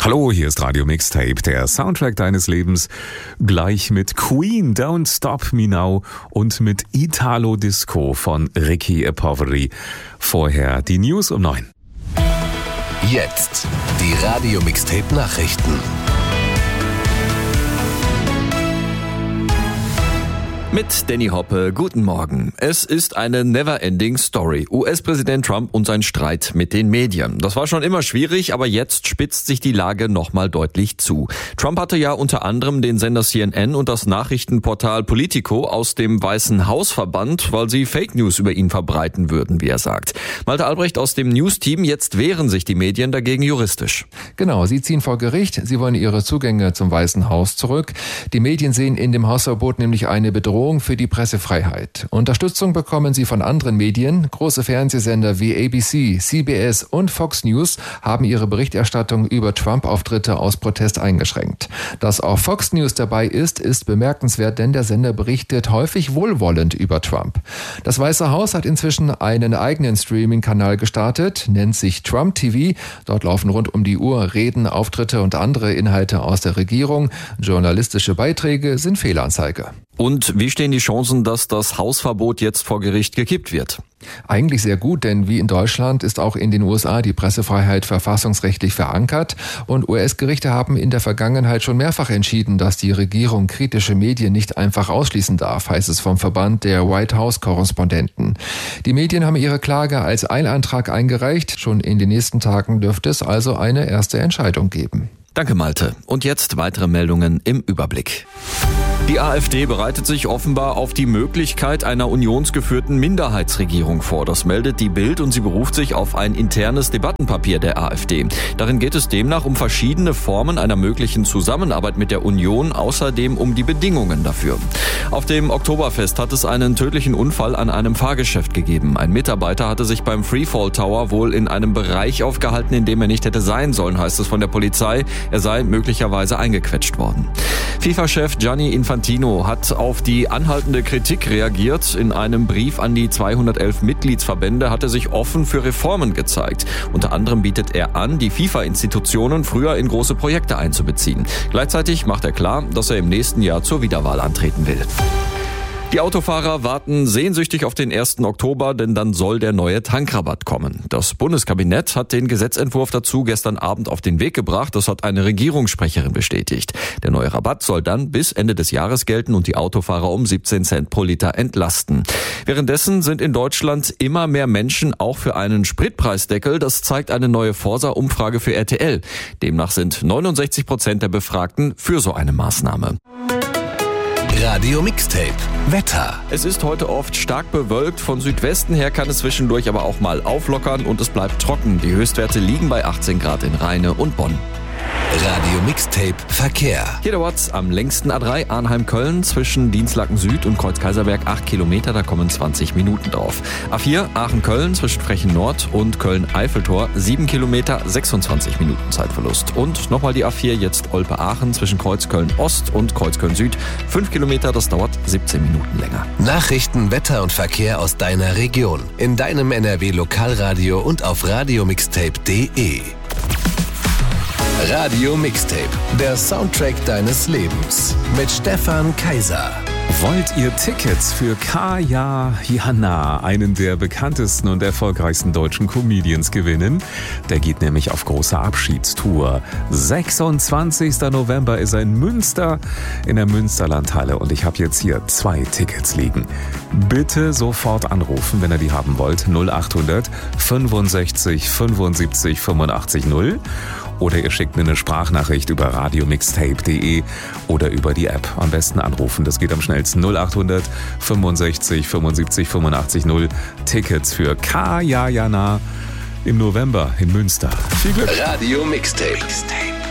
Hallo, hier ist Radio Mixtape, der Soundtrack deines Lebens. Gleich mit Queen, Don't Stop Me Now und mit Italo Disco von Ricky Poveri. Vorher die News um 9. Jetzt die Radio Mixtape Nachrichten. Mit Danny Hoppe, guten Morgen. Es ist eine never-ending Story. US-Präsident Trump und sein Streit mit den Medien. Das war schon immer schwierig, aber jetzt spitzt sich die Lage nochmal deutlich zu. Trump hatte ja unter anderem den Sender CNN und das Nachrichtenportal Politico aus dem Weißen Haus verbannt, weil sie Fake News über ihn verbreiten würden, wie er sagt. Malte Albrecht aus dem News-Team, jetzt wehren sich die Medien dagegen juristisch. Genau, sie ziehen vor Gericht, sie wollen ihre Zugänge zum Weißen Haus zurück. Die Medien sehen in dem Hausverbot nämlich eine Bedrohung für die Pressefreiheit. Unterstützung bekommen sie von anderen Medien. Große Fernsehsender wie ABC, CBS und Fox News haben ihre Berichterstattung über Trump-Auftritte aus Protest eingeschränkt. Dass auch Fox News dabei ist bemerkenswert, denn der Sender berichtet häufig wohlwollend über Trump. Das Weiße Haus hat inzwischen einen eigenen Streaming-Kanal gestartet, nennt sich Trump TV. Dort laufen rund um die Uhr Reden, Auftritte und andere Inhalte aus der Regierung. Journalistische Beiträge sind Fehlanzeige. Und wie stehen die Chancen, dass das Hausverbot jetzt vor Gericht gekippt wird? Eigentlich sehr gut, denn wie in Deutschland ist auch in den USA die Pressefreiheit verfassungsrechtlich verankert und US-Gerichte haben in der Vergangenheit schon mehrfach entschieden, dass die Regierung kritische Medien nicht einfach ausschließen darf, heißt es vom Verband der White House-Korrespondenten. Die Medien haben ihre Klage als Eilantrag eingereicht. Schon in den nächsten Tagen dürfte es also eine erste Entscheidung geben. Danke, Malte. Und jetzt weitere Meldungen im Überblick. Die AfD bereitet sich offenbar auf die Möglichkeit einer unionsgeführten Minderheitsregierung vor. Das meldet die Bild und sie beruft sich auf ein internes Debattenpapier der AfD. Darin geht es demnach um verschiedene Formen einer möglichen Zusammenarbeit mit der Union, außerdem um die Bedingungen dafür. Auf dem Oktoberfest hat es einen tödlichen Unfall an einem Fahrgeschäft gegeben. Ein Mitarbeiter hatte sich beim Freefall Tower wohl in einem Bereich aufgehalten, in dem er nicht hätte sein sollen, heißt es von der Polizei. Er sei möglicherweise eingequetscht worden. FIFA-Chef Gianni Infantino hat auf die anhaltende Kritik reagiert. In einem Brief an die 211 Mitgliedsverbände hat er sich offen für Reformen gezeigt. Unter anderem bietet er an, die FIFA-Institutionen früher in große Projekte einzubeziehen. Gleichzeitig macht er klar, dass er im nächsten Jahr zur Wiederwahl antreten will. Die Autofahrer warten sehnsüchtig auf den 1. Oktober, denn dann soll der neue Tankrabatt kommen. Das Bundeskabinett hat den Gesetzentwurf dazu gestern Abend auf den Weg gebracht. Das hat eine Regierungssprecherin bestätigt. Der neue Rabatt soll dann bis Ende des Jahres gelten und die Autofahrer um 17 Cent pro Liter entlasten. Währenddessen sind in Deutschland immer mehr Menschen auch für einen Spritpreisdeckel. Das zeigt eine neue Forsa-Umfrage für RTL. Demnach sind 69% der Befragten für so eine Maßnahme. Radio Mixtape Wetter. Es ist heute oft stark bewölkt. Von Südwesten her kann es zwischendurch aber auch mal auflockern und es bleibt trocken. Die Höchstwerte liegen bei 18 Grad in Rheine und Bonn. Radio Mixtape Verkehr. Hier der Watts am längsten A3 Arnheim-Köln zwischen Dienstlaken Süd und Kreuz-Kaiserberg 8 Kilometer, da kommen 20 Minuten drauf. A4 Aachen-Köln zwischen Frechen Nord und Köln-Eiffeltor 7 Kilometer, 26 Minuten Zeitverlust. Und nochmal die A4 jetzt Olpe-Aachen zwischen Kreuzköln-Ost und Kreuzköln-Süd 5 Kilometer, das dauert 17 Minuten länger. Nachrichten, Wetter und Verkehr aus deiner Region. In deinem NRW-Lokalradio und auf radiomixtape.de. Radio Mixtape, der Soundtrack deines Lebens mit Stefan Kaiser. Wollt ihr Tickets für Kaya Jana, einen der bekanntesten und erfolgreichsten deutschen Comedians, gewinnen? Der geht nämlich auf große Abschiedstour. 26. November ist er in Münster, in der Münsterlandhalle. Und ich habe jetzt hier 2 Tickets liegen. Bitte sofort anrufen, wenn ihr die haben wollt. 0800 65 75 85 0. Oder ihr schickt mir eine Sprachnachricht über radiomixtape.de oder über die App. Am besten anrufen, das geht am schnellsten. 0800 65 75 85 0. Tickets für Kaya Jana im November in Münster. Viel Glück. Radio Mixtape.